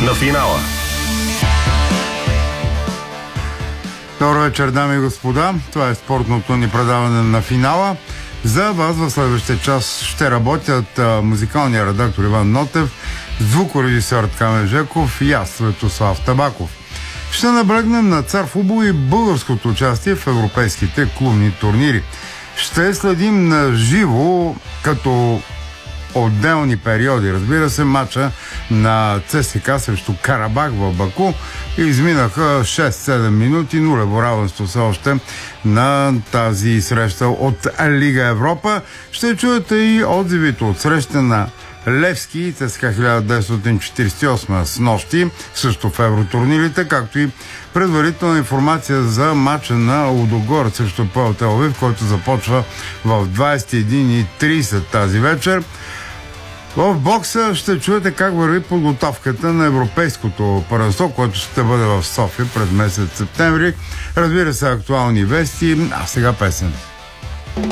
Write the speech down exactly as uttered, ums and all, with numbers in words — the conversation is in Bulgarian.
на финала. Добър вечер, дами и господа. Това е спортното ни предаване на финала. За вас в следващия час ще работят а, музикалния редактор Иван Нотев, звукорежисьор Камен Жеков и аз, Светослав Табаков. Ще наблегнем на цар футбол и българското участие в европейските клубни турнири. Ще следим на живо като отделни периоди. Разбира се, матча на ЦСКА срещу Карабах в Баку изминаха шест-седем минути, нулево равенство все още на тази среща от Лига Европа. Ще чуете и отзивите от среща на Левски и ЦСКА хиляда деветстотин четиридесет и осма с нощи, също в евротурнирите, както и предварителна информация за матча на Лудогорец срещу ПЛ Тел Авив, който започва в двадесет и една и тридесет тази вечер. В бокса ще чуете как върви подготовката на европейското първенство, което ще бъде в София през месец септември. Разбира се, актуални вести, а сега песен.